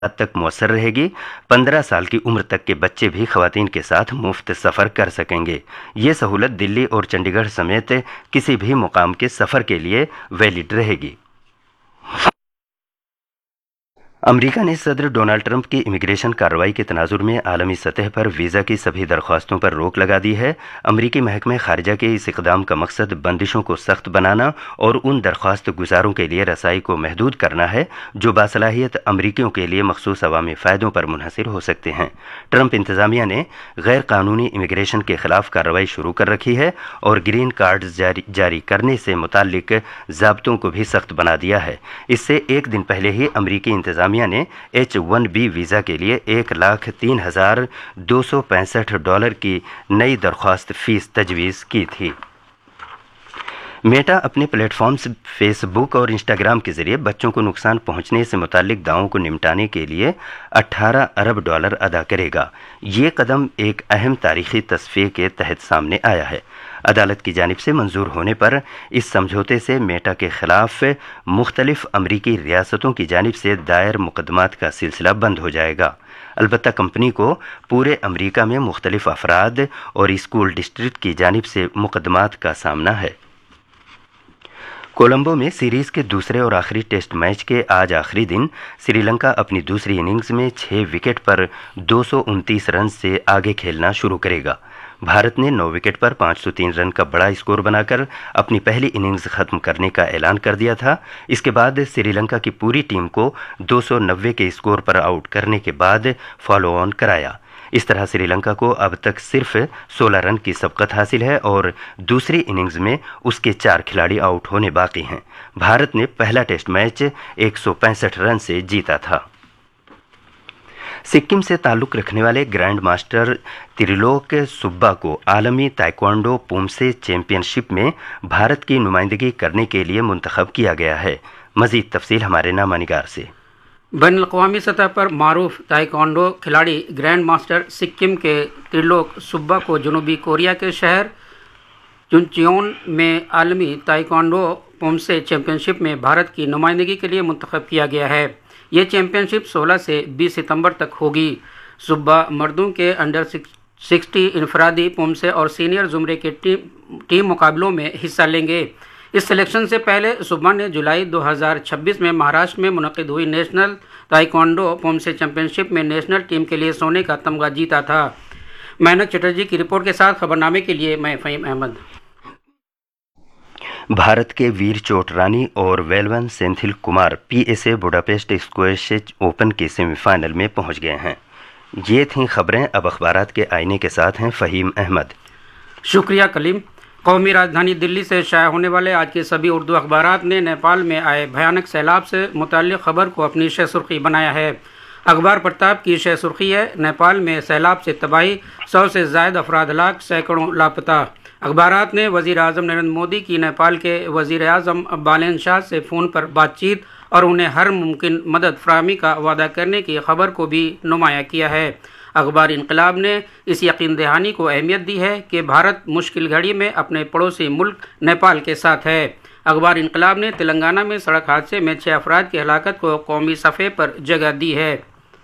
حد تک مؤثر رہے گی۔ 15 سال کی عمر تک کے بچے بھی خواتین کے ساتھ مفت سفر کر سکیں گے۔ یہ سہولت دلی اور چنڈی گڑھ سمیت کسی بھی مقام کے سفر کے لیے ویلڈ رہے گی۔ امریکہ نے صدر ڈونالڈ ٹرمپ کی امیگریشن کارروائی کے تناظر میں عالمی سطح پر ویزا کی سبھی درخواستوں پر روک لگا دی ہے۔ امریکی محکمہ خارجہ کے اس اقدام کا مقصد بندشوں کو سخت بنانا اور ان درخواست گزاروں کے لیے رسائی کو محدود کرنا ہے جو باصلاحیت امریکیوں کے لیے مخصوص عوامی فائدوں پر منحصر ہو سکتے ہیں۔ ٹرمپ انتظامیہ نے غیر قانونی امیگریشن کے خلاف کارروائی شروع کر رکھی ہے اور گرین کارڈز جاری کرنے سے متعلق ضابطوں کو بھی سخت بنا دیا ہے۔ اس سے ایک دن پہلے ہی امریکی انتظامیہ نے H-1B ویزا کے لیے $1,03,265 کی نئی درخواست فیس تجویز کی تھی۔ میٹا اپنے پلیٹ فارمز فیس بک اور انسٹاگرام کے ذریعے بچوں کو نقصان پہنچنے سے متعلق دعووں کو نمٹانے کے لیے $18 ارب ادا کرے گا۔ یہ قدم ایک اہم تاریخی تصفیے کے تحت سامنے آیا ہے۔ عدالت کی جانب سے منظور ہونے پر اس سمجھوتے سے میٹا کے خلاف مختلف امریکی ریاستوں کی جانب سے دائر مقدمات کا سلسلہ بند ہو جائے گا۔ البتہ کمپنی کو پورے امریکہ میں مختلف افراد اور اسکول ڈسٹرکٹ کی جانب سے مقدمات کا سامنا ہے۔ کولمبو میں سیریز کے دوسرے اور آخری ٹیسٹ میچ کے آج آخری دن سری لنکا اپنی دوسری اننگز میں 6 وکٹ پر 229 رنز سے آگے کھیلنا شروع کرے گا۔ بھارت نے 9 وکٹ پر 503 رن کا بڑا اسکور بنا کر اپنی پہلی اننگز ختم کرنے کا اعلان کر دیا تھا۔ اس کے بعد سری لنکا کی پوری ٹیم کو 290 کے اسکور پر آؤٹ کرنے کے بعد فالو آن کرایا۔ اس طرح سری لنکا کو اب تک صرف 16 رن کی سبقت حاصل ہے اور دوسری اننگز میں اس کے 4 کھلاڑی آؤٹ ہونے باقی ہیں۔ بھارت نے پہلا ٹیسٹ میچ 165 رن سے جیتا تھا۔ سکم سے تعلق رکھنے والے گرینڈ ماسٹر تریلوک سبا کو عالمی تائیکوانڈو پومسے چیمپئن شپ میں بھارت کی نمائندگی کرنے کے لیے منتخب کیا گیا ہے۔ مزید تفصیل ہمارے نامہ نگار سے۔ بین الاقوامی سطح پر معروف تائیکوانڈو کھلاڑی گرینڈ ماسٹر سکم کے تریلوک سبا کو جنوبی کوریا کے شہر چنچیون میں عالمی تائیکوانڈو پومسے چیمپئن شپ میں بھارت کی نمائندگی کے لیے منتخب کیا گیا ہے۔ یہ چیمپئن شپ 16 سے 20 ستمبر تک ہوگی۔ سبا مردوں کے انڈر 60 انفرادی پومسے اور سینئر زمرے کے ٹیم مقابلوں میں حصہ لیں گے۔ اس سلیکشن سے پہلے سبا نے جولائی 2026 میں مہاراشٹر میں منعقد ہوئی نیشنل تائیکوانڈو پومسے چیمپئن شپ میں نیشنل ٹیم کے لیے سونے کا تمغہ جیتا تھا۔ مینک چٹرجی کی رپورٹ کے ساتھ خبرنامے کے لیے میں فہیم احمد۔ بھارت کے ویر چوٹرانی اور ویلون سینتھل کمار PSA بوڈاپیسٹ اسکویش اوپن کے سیمی فائنل میں پہنچ گئے ہیں۔ یہ تھیں خبریں۔ اب اخبارات کے آئینے کے ساتھ ہیں فہیم احمد۔ شکریہ کلیم۔ قومی راجدھانی دلی سے شائع ہونے والے آج کے سبھی اردو اخبارات نے نیپال میں آئے بھیانک سیلاب سے متعلق خبر کو اپنی شہ سرخی بنایا ہے۔ اخبار پرتاپ کی شہ سرخی ہے: نیپال میں سیلاب سے تباہی، 100 سے زائد افراد ہلاک، سینکڑوں لاپتہ۔ اخبارات نے وزیر اعظم نریندر مودی کی نیپال کے وزیر اعظم بالین شاہ سے فون پر بات چیت اور انہیں ہر ممکن مدد فراہمی کا وعدہ کرنے کی خبر کو بھی نمایاں کیا ہے۔ اخبار انقلاب نے اس یقین دہانی کو اہمیت دی ہے کہ بھارت مشکل گھڑی میں اپنے پڑوسی ملک نیپال کے ساتھ ہے۔ اخبار انقلاب نے تلنگانہ میں سڑک حادثے میں 6 افراد کی ہلاکت کو قومی صفحے پر جگہ دی ہے۔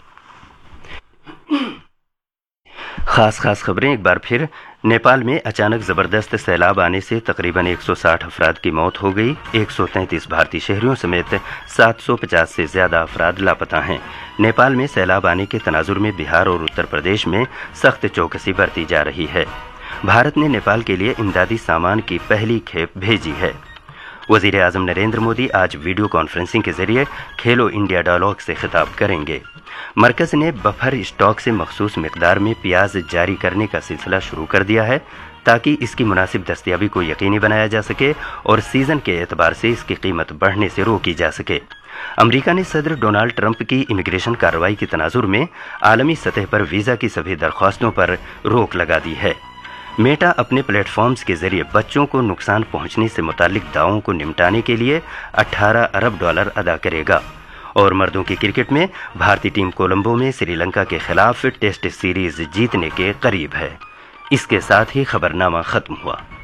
خاص خبریں ایک بار پھر۔ نیپال میں اچانک زبردست سیلاب آنے سے تقریباً 160 افراد کی موت ہو گئی۔ 133 بھارتی شہریوں سمیت 750 سے زیادہ افراد لاپتہ ہیں۔ نیپال میں سیلاب آنے کے تناظر میں بہار اور اتر پردیش میں سخت چوکسی برتی جا رہی ہے۔ بھارت نے نیپال کے لیے امدادی سامان کی پہلی کھیپ بھیجی ہے۔ وزیر اعظم نریندر مودی آج ویڈیو کانفرنسنگ کے ذریعے کھیلو انڈیا ڈائیلاگ سے خطاب کریں گے۔ مرکز نے بفر اسٹاک سے مخصوص مقدار میں پیاز جاری کرنے کا سلسلہ شروع کر دیا ہے تاکہ اس کی مناسب دستیابی کو یقینی بنایا جا سکے اور سیزن کے اعتبار سے اس کی قیمت بڑھنے سے روکی جا سکے۔ امریکہ نے صدر ڈونالڈ ٹرمپ کی امیگریشن کارروائی کے تناظر میں عالمی سطح پر ویزا کی سبھی درخواستوں پر روک لگا دی ہے۔ میٹا اپنے پلیٹ فارمز کے ذریعے بچوں کو نقصان پہنچنے سے متعلق دعووں کو نمٹانے کے لیے $18 ارب ادا کرے گا۔ اور مردوں کی کرکٹ میں بھارتی ٹیم کولمبو میں سری لنکا کے خلاف ٹیسٹ سیریز جیتنے کے قریب ہے۔ اس کے ساتھ ہی خبرنامہ ختم ہوا۔